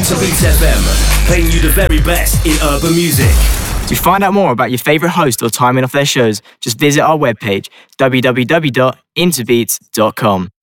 Interbeats FM, playing you the very best in urban music. To find out more about your favourite host or timing of their shows, just visit our webpage, www.interbeats.com.